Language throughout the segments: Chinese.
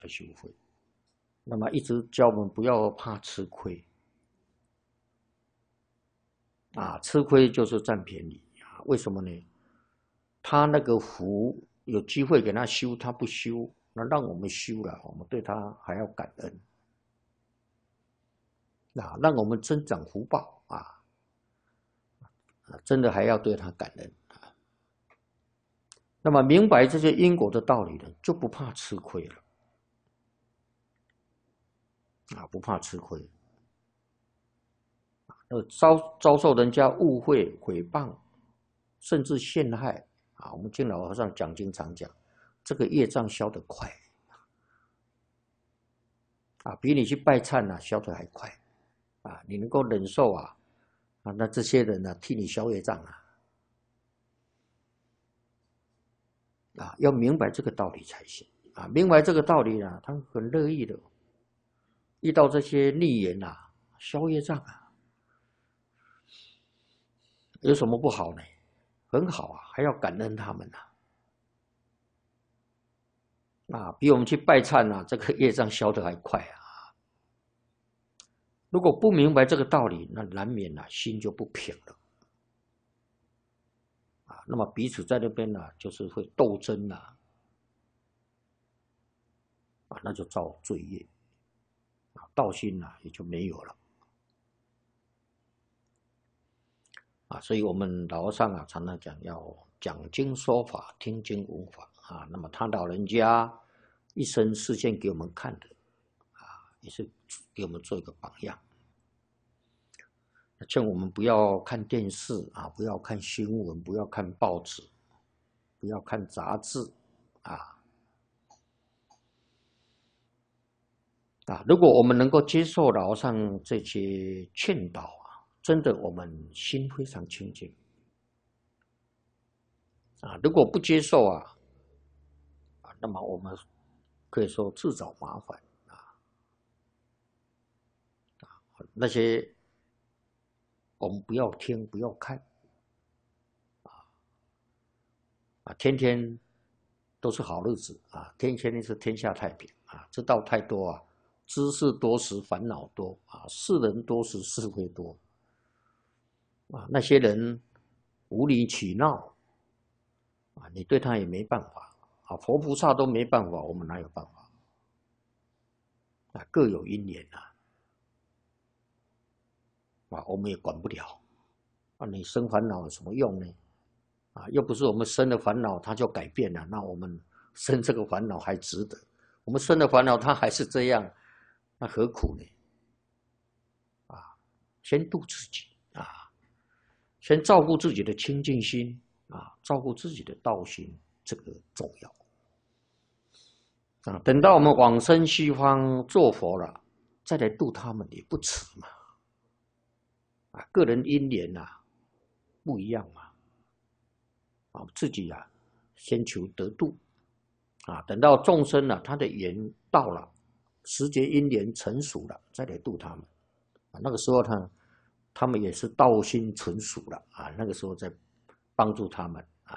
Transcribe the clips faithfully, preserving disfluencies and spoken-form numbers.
的修慧。那么一直教我们不要怕吃亏啊，吃亏就是占便宜啊。为什么呢？他那个福有机会给他修，他不修，那让我们修了，我们对他还要感恩啊，让我们增长福报啊，真的还要对他感恩啊。那么明白这些因果的道理呢，就不怕吃亏了。啊，不怕吃亏，呃，遭遭受人家误会、诽谤，甚至陷害啊。我们敬老和尚讲经常讲，这个业障消得快啊，比你去拜忏啊消得还快啊。你能够忍受啊，啊，那这些人呢、啊、替你消业障啊，啊，要明白这个道理才行啊。明白这个道理呢，他们很乐意的。遇到这些逆缘啊，消业障啊，有什么不好呢？很好啊，还要感恩他们呐、啊，啊，比我们去拜忏啊，这个业障消得还快啊。如果不明白这个道理，那难免啊心就不平了啊。那么彼此在那边呢、啊，就是会斗争呐、啊，啊，那就造罪业啊，道心呐、啊、也就没有了。啊，所以我们老和尚啊常常讲要讲经说法，听经闻法啊。那么他老人家一生示现给我们看的啊，也是给我们做一个榜样。劝我们不要看电视啊，不要看新闻，不要看报纸，不要看杂志啊。啊，如果我们能够接受老和尚这些劝导啊，真的我们心非常清净。啊，如果不接受啊，啊，那么我们可以说自找麻烦啊。那些我们不要听，不要看，啊啊，天天都是好日子啊，天天是天下太平啊，知道太多啊，知识多时烦恼多啊，世人多时是非多啊，那些人无理取闹啊，你对他也没办法啊，佛菩萨都没办法，我们哪有办法啊？各有因缘啊。啊，我们也管不了啊！你生烦恼有什么用呢？啊，又不是我们生的烦恼它就改变了，那我们生这个烦恼还值得？我们生的烦恼它还是这样，那何苦呢？啊，先度自己啊，先照顾自己的清净心啊，照顾自己的道心，这个重要啊。等到我们往生西方做佛了，再来度他们也不迟嘛。啊，个人因缘呐、啊、不一样嘛，啊，自己啊先求得度，啊，等到众生呢、啊、他的缘到了，时节因缘成熟了，再来度他们，啊，那个时候他他们也是道心成熟了啊，那个时候再帮助他们啊，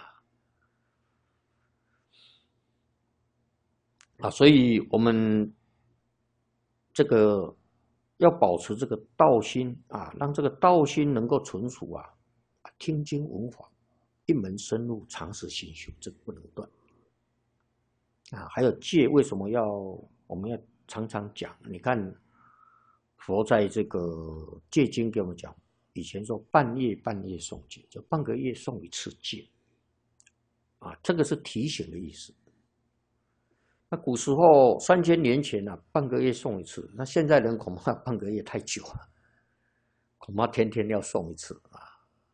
啊，所以我们这个。要保持这个道心啊，让这个道心能够纯熟啊，听经闻法，一门深入，长时心修，这个不能断啊。还有戒，为什么要我们要常常讲？你看，佛在这个戒经给我们讲，以前说半夜半夜诵戒，就半个月诵一次戒啊，这个是提醒的意思。那古时候三千年前啊，半个月送一次。那现在人恐怕半个月太久了，恐怕天天要送一次啊。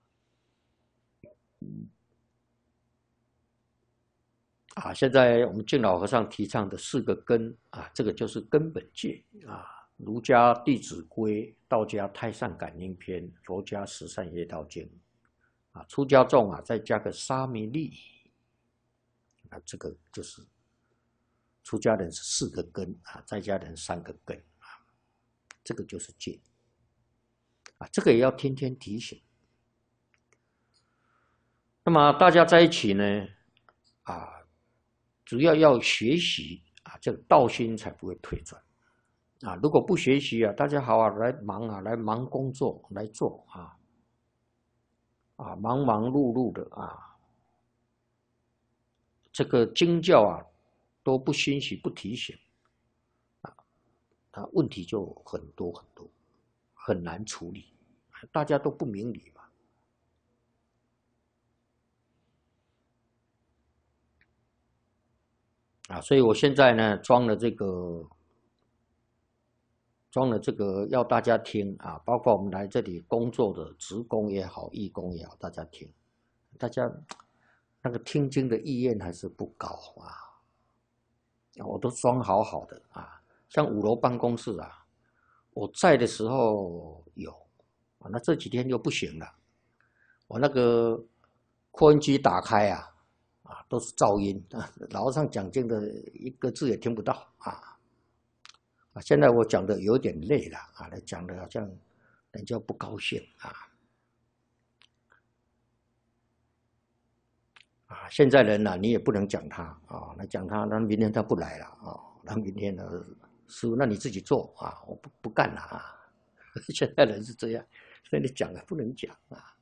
啊，现在我们敬老和尚提倡的四个根啊，这个就是根本戒啊。儒家《弟子规》，道家《太上感应篇》，佛家《十善业道经》啊。出家众啊，再加个沙弥利啊，这个就是。出家人是四个根啊，在家人三个根啊，这个就是戒啊，这个也要天天提醒。那么大家在一起呢，啊，主要要学习啊，这个道心才不会退转。啊，如果不学习啊，大家好啊，来忙啊，来忙工作来做啊，啊，忙忙碌碌的啊，这个经教啊都不欣喜不提醒，啊，啊，问题就很多很多，很难处理，大家都不明理嘛。啊，所以我现在呢装了这个。装了这个要大家听啊，包括我们来这里工作的职工也好，义工也好，大家听，大家那个听经的意愿还是不高啊。我都装好好的啊，像五楼办公室啊，我在的时候有，啊，那这几天就不行了，我那个扩音机打开啊，啊都是噪音啊，老和尚讲经的一个字也听不到啊。啊，现在我讲的有点累了啊，讲的好像人家不高兴啊。啊，现在人呢、啊，你也不能讲他啊，那讲他，那明天他不来了啊，那明天呢，师傅，那你自己做啊，我不不干了啊。现在人是这样，所以你讲了不能讲啊，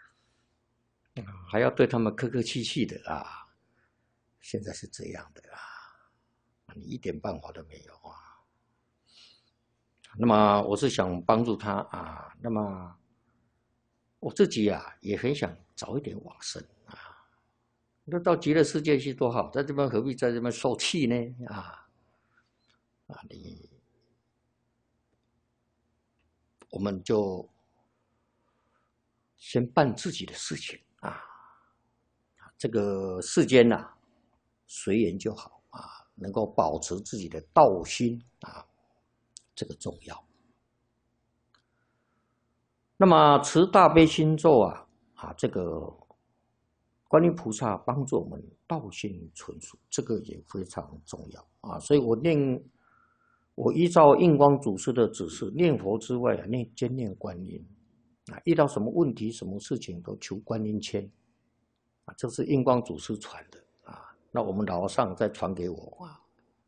还要对他们客客气气的啊。现在是这样的啊，你一点办法都没有啊。那么我是想帮助他啊，那么我自己啊也很想早一点往生啊。那到极乐世界去多好，在这边何必在这边受气呢？啊啊，你我们就先办自己的事情啊。这个世间呐、啊，随缘就好啊，能够保持自己的道心啊。这个重要。那么持大悲心咒啊，啊，这个观音菩萨帮助我们道心纯熟，这个也非常重要啊。所以我念，我依照印光祖师的指示，念佛之外啊，念兼念观音啊，遇到什么问题、什么事情都求观音签啊，这是印光祖师传的啊。那我们老和尚再传给我啊。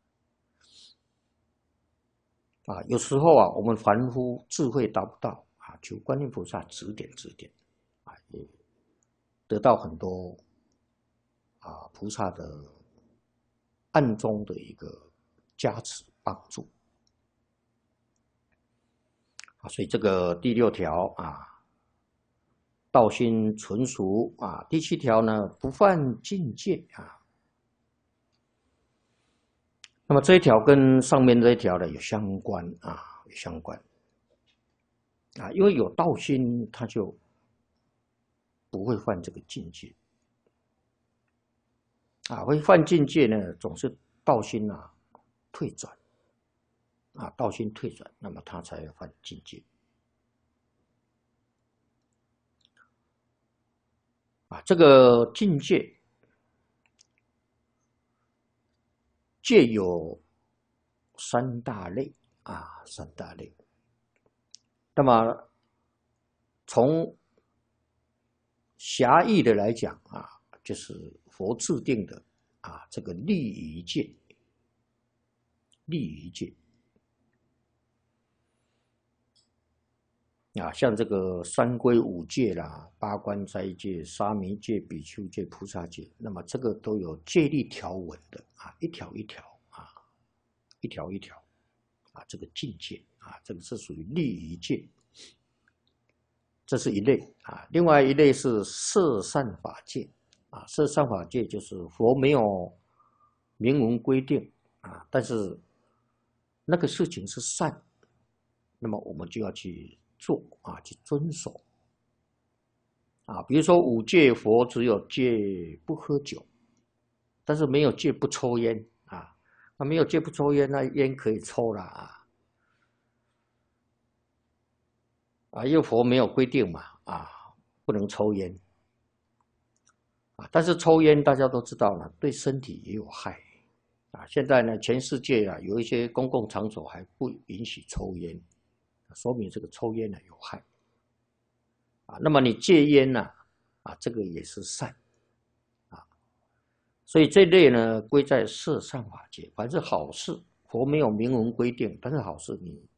啊，有时候啊，我们凡夫智慧达不到啊，求观音菩萨指点指点，啊，也得到很多啊菩萨的暗中的一个加持帮助啊，所以这个第六条啊，道心纯熟啊，第七条呢，不犯境界啊。那么这一条跟上面这一条呢有相关啊，有相关啊，因为有道心，他就不会犯这个境界啊。会犯境界呢，总是道心啊退转啊，道心退转，那么他才会犯境界啊。这个境界界有三大类啊，三大类。那么从狭义的来讲啊，就是佛制定的啊，这个利益戒，利益戒啊，像这个三规五戒啦、八关斋戒、沙弥戒、比丘戒、菩萨戒，那么这个都有戒律条文的啊，一条一条啊，一条一条啊，这个境界啊，这个是属于利益戒，这是一类啊。另外一类是摄善法戒啊，摄善法戒就是佛没有明文规定啊，但是那个事情是善，那么我们就要去做啊，去遵守啊。比如说五戒，佛只有戒不喝酒，但是没有戒不抽烟啊。那没有戒不抽烟，那烟可以抽了啊。啊，因为佛没有规定嘛啊，不能抽烟啊。但是抽烟大家都知道了，对身体也有害啊。现在呢，全世界啊有一些公共场所还不允许抽烟。说明这个抽烟呢有害啊，那么你戒烟呢啊，这个也是善啊， 所以这类呢归在色善法界，凡是好事，佛没有明文规定，但是好事你